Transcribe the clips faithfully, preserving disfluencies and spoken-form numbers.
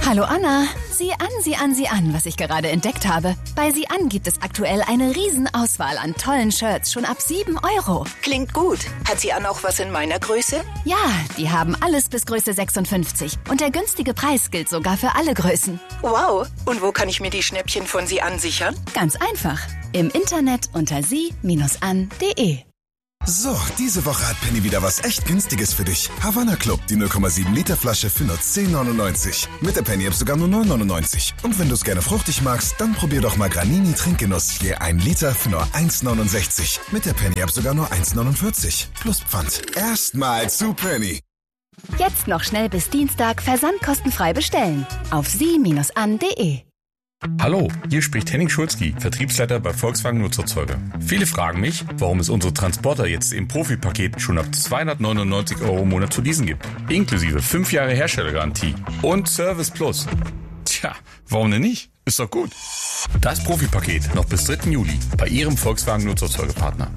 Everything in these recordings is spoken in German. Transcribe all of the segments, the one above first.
Hallo Anna, sieh an, sieh an, sieh an, was ich gerade entdeckt habe. Bei Sieh an gibt es aktuell eine Riesenauswahl an tollen Shirts, schon ab sieben Euro. Klingt gut. Hat Sieh an auch was in meiner Größe? Ja, die haben alles bis Größe sechsundfünfzig. Und der günstige Preis gilt sogar für alle Größen. Wow, und wo kann ich mir die Schnäppchen von Sieh an sichern? Ganz einfach, im Internet unter sie Bindestrich an punkt de. So, diese Woche hat Penny wieder was echt Günstiges für dich. Havanna Club, die null Komma sieben Liter Flasche für nur zehn neunundneunzig. Mit der Penny-App sogar nur neun neunundneunzig. Und wenn du es gerne fruchtig magst, dann probier doch mal Granini Trinkgenuss. Je ein Liter für nur eins neunundsechzig. Mit der Penny-App sogar nur eins neunundvierzig. Plus Pfand. Erstmal zu Penny. Jetzt noch schnell bis Dienstag versandkostenfrei bestellen. Auf sie Bindestrich an punkt de. Hallo, hier spricht Henning Schulzki, Vertriebsleiter bei Volkswagen Nutzerzeuger. Viele fragen mich, warum es unsere Transporter jetzt im Profi-Paket schon ab zweihundertneunundneunzig Euro im Monat zu leasen gibt. Inklusive fünf Jahre Herstellergarantie und Service Plus. Tja, warum denn nicht? Ist doch gut. Das Profi-Paket noch bis dritten Juli bei Ihrem Volkswagen Nutzerzeugerpartner.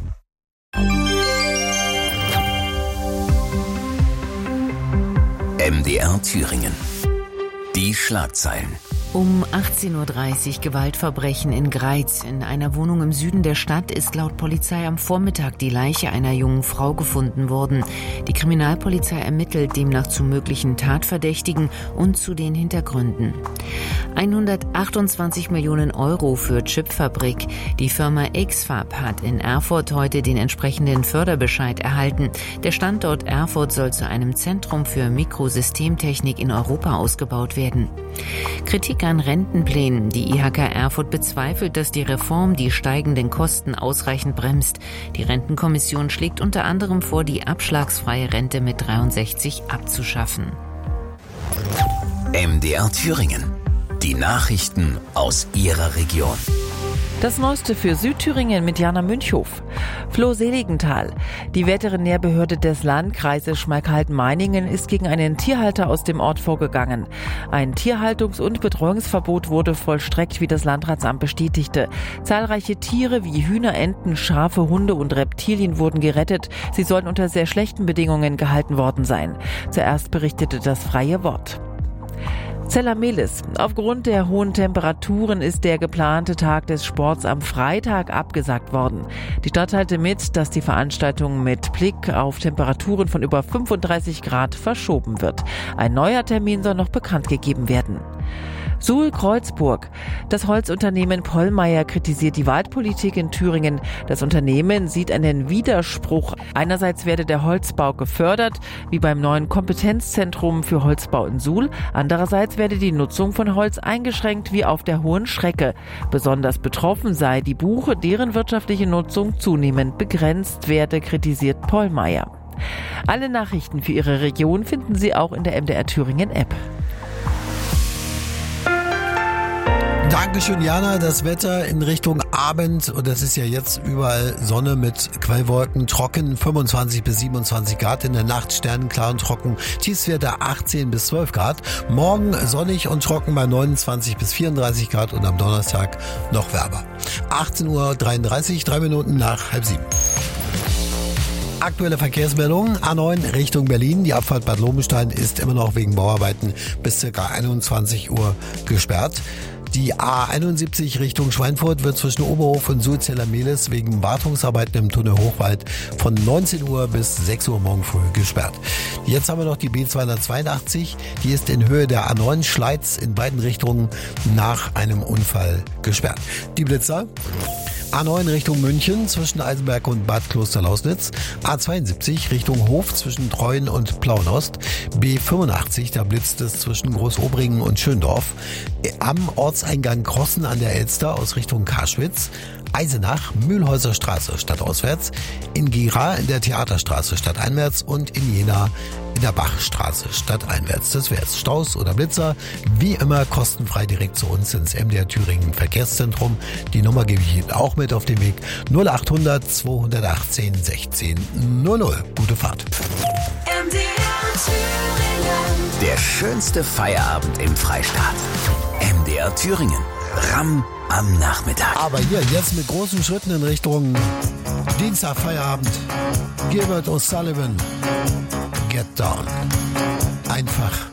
M D R Thüringen. Die Schlagzeilen. Um achtzehn Uhr dreißig Gewaltverbrechen in Greiz. In einer Wohnung im Süden der Stadt ist laut Polizei am Vormittag die Leiche einer jungen Frau gefunden worden. Die Kriminalpolizei ermittelt demnach zu möglichen Tatverdächtigen und zu den Hintergründen. hundertachtundzwanzig Millionen Euro für Chipfabrik. Die Firma X-Fab hat in Erfurt heute den entsprechenden Förderbescheid erhalten. Der Standort Erfurt soll zu einem Zentrum für Mikrosystemtechnik in Europa ausgebaut werden. Kritik an Rentenplänen. Die I H K Erfurt bezweifelt, dass die Reform die steigenden Kosten ausreichend bremst. Die Rentenkommission schlägt unter anderem vor, die abschlagsfreie Rente mit dreiundsechzig abzuschaffen. M D R Thüringen. Die Nachrichten aus Ihrer Region. Das Neueste für Südthüringen mit Jana Münchhof. Flo Seligenthal. Die Veterinärbehörde des Landkreises Schmalkalden-Meiningen ist gegen einen Tierhalter aus dem Ort vorgegangen. Ein Tierhaltungs- und Betreuungsverbot wurde vollstreckt, wie das Landratsamt bestätigte. Zahlreiche Tiere wie Hühner, Enten, Schafe, Hunde und Reptilien wurden gerettet. Sie sollen unter sehr schlechten Bedingungen gehalten worden sein. Zuerst berichtete das Freie Wort. Zellamelis. Aufgrund der hohen Temperaturen ist der geplante Tag des Sports am Freitag abgesagt worden. Die Stadt teilte mit, dass die Veranstaltung mit Blick auf Temperaturen von über fünfunddreißig Grad verschoben wird. Ein neuer Termin soll noch bekannt gegeben werden. Suhl-Kreuzburg. Das Holzunternehmen Pollmeier kritisiert die Waldpolitik in Thüringen. Das Unternehmen sieht einen Widerspruch. Einerseits werde der Holzbau gefördert, wie beim neuen Kompetenzzentrum für Holzbau in Suhl. Andererseits werde die Nutzung von Holz eingeschränkt, wie auf der Hohen Schrecke. Besonders betroffen sei die Buche, deren wirtschaftliche Nutzung zunehmend begrenzt werde, kritisiert Pollmeier. Alle Nachrichten für Ihre Region finden Sie auch in der M D R Thüringen App. Dankeschön, Jana. Das Wetter in Richtung Abend, und das ist ja jetzt überall Sonne mit Quellwolken, trocken, fünfundzwanzig bis siebenundzwanzig Grad, in der Nacht sternenklar und trocken, Tiefstwerte achtzehn bis zwölf Grad, morgen sonnig und trocken bei neunundzwanzig bis vierunddreißig Grad und am Donnerstag noch wärmer. achtzehn Uhr dreiunddreißig, drei Minuten nach halb sieben. Aktuelle Verkehrsmeldungen. A neun Richtung Berlin. Die Abfahrt Bad Lobenstein ist immer noch wegen Bauarbeiten bis ca. einundzwanzig Uhr gesperrt. Die A einundsiebzig Richtung Schweinfurt wird zwischen Oberhof und Suhl-Zellamelis wegen Wartungsarbeiten im Tunnel Hochwald von neunzehn Uhr bis sechs Uhr morgen früh gesperrt. Jetzt haben wir noch die B zweihundertzweiundachtzig. Die ist in Höhe der A neun Schleiz in beiden Richtungen nach einem Unfall gesperrt. Die Blitzer. A neun Richtung München zwischen Eisenberg und Bad Klosterlausnitz. A zweiundsiebzig Richtung Hof zwischen Treuen und Plauenost. B fünfundachtzig, da blitzt es zwischen Großobringen und Schöndorf. Am Ortseingang Krossen an der Elster aus Richtung Karschwitz. Eisenach, Mühlhäuser Straße stadtauswärts. In Gera in der Theaterstraße stadteinwärts und in Jena in der Bachstraße stadteinwärts. Das wäre jetzt Staus oder Blitzer. Wie immer kostenfrei direkt zu uns ins M D R Thüringen Verkehrszentrum. Die Nummer gebe ich Ihnen auch mit auf den Weg. null achthundert zweihundertachtzehn sechzehn null null. Gute Fahrt. M D R Thüringen. Der schönste Feierabend im Freistaat. M D R Thüringen. Ramm am Nachmittag. Aber hier, jetzt mit großen Schritten in Richtung Dienstagfeierabend. Gilbert O'Sullivan. Get Down. Einfach